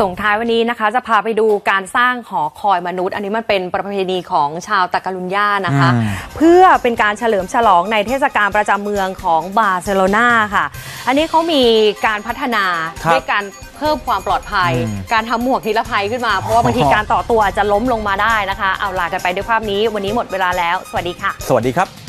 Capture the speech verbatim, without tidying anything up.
ส่งท้ายวันนี้นะคะจะพาไปดูการสร้างหอคอยมนุษย์อันนี้มันเป็นประเพณีของชาวตะกาลุญญานะคะเพื่อเป็นการเฉลิมฉลองในเทศกาลประจำเมืองของบาร์เซโลนาค่ะอันนี้เขามีการพัฒนาด้วยการเพิ่มความปลอดภัยการทำหมวกนิรภัยขึ้นมาเพราะว่าบางทีการต่อตัวจะล้มลงมาได้นะคะเอาลากันไปด้วยภาพนี้วันนี้หมดเวลาแล้วสวัสดีค่ะสวัสดีครับ